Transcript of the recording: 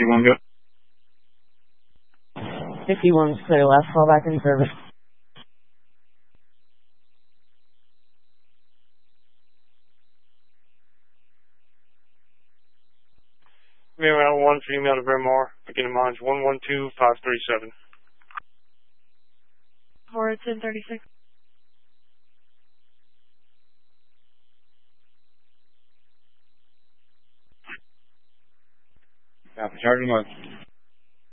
51, go. 51's clear, last call back in service. Female 1, female to Bryn Mawr. Beginning mileage 112537. Forward 1036. Copy, charge them up.